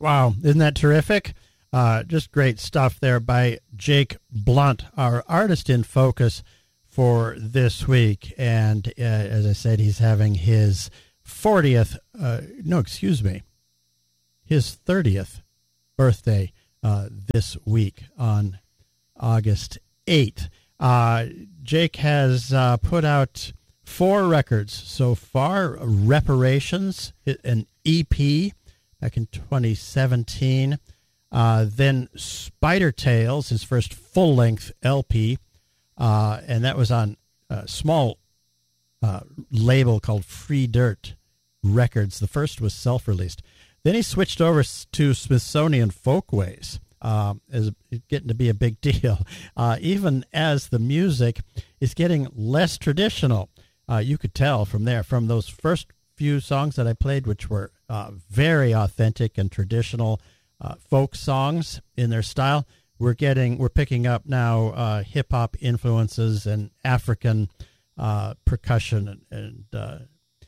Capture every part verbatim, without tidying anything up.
Wow, isn't that terrific? Uh, just great stuff there by Jake Blunt, our artist in focus for this week. And uh, as I said, he's having his fortieth, uh, no, excuse me, his thirtieth birthday uh, this week on August eighth. Uh, Jake has uh, put out four records so far. Reparations, an E P back in twenty seventeen. Uh, then Spider Tales, his first full-length L P, uh, and that was on a small uh, label called Free Dirt Records. The first was self-released. Then he switched over to Smithsonian Folkways, uh, as getting to be a big deal, uh, even as the music is getting less traditional. Uh, you could tell from there, from those first few songs that I played, which were uh, very authentic and traditional uh, folk songs in their style. We're getting, we're picking up now uh, hip hop influences and African uh, percussion and and, uh,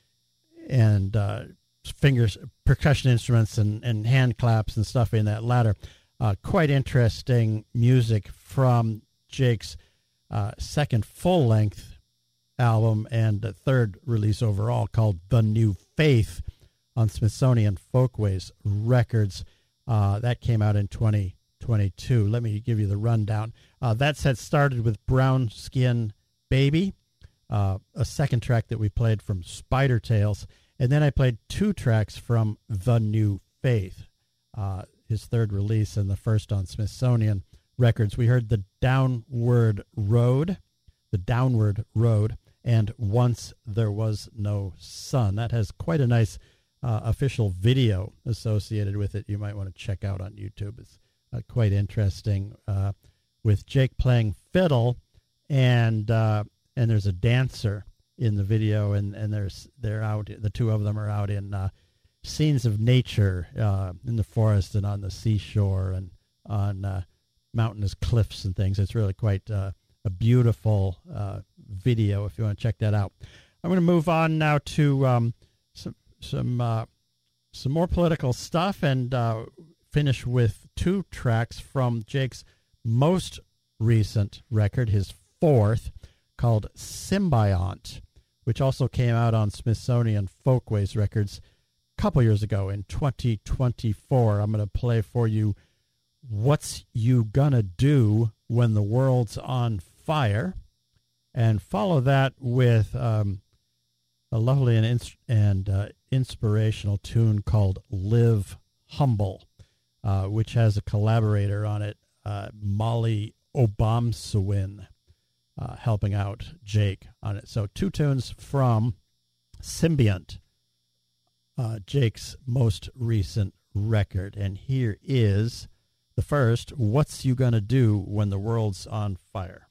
and uh, fingers, percussion instruments and, and hand claps and stuff in that latter. Uh, quite interesting music from Jake's uh, second full length album and the third release overall called The New Faith on Smithsonian Folkways Records. Uh, that came out in twenty twenty-two. Let me give you the rundown. Uh, that set started with Brown Skin Baby, uh, a second track that we played from Spider Tales, and then I played two tracks from The New Faith, uh, his third release and the first on Smithsonian Records. We heard The Downward Road, The Downward Road, and Once There Was No Sun. That has quite a nice uh, official video associated with it. You might want to check out on YouTube. It's uh, quite interesting, uh, with Jake playing fiddle, and uh, and there's a dancer in the video, and, and there's they're out. The two of them are out in uh, scenes of nature, uh, in the forest and on the seashore and on uh, mountainous cliffs and things. It's really quite uh, a beautiful uh, video if you want to check that out. I'm going to move on now to um, some some uh, some more political stuff and uh, finish with two tracks from Jake's most recent record, his fourth, called Symbiont, which also came out on Smithsonian Folkways Records a couple years ago in twenty twenty-four. I'm going to play for you What's You Gonna Do When the World's on Fire, and follow that with um, a lovely and, ins- and uh, inspirational tune called Live Humble, uh, which has a collaborator on it, uh, Molly Obamsawin, uh, helping out Jake on it. So two tunes from Symbiont, uh, Jake's most recent record. And here is the first, What's You Gonna Do When the World's on Fire?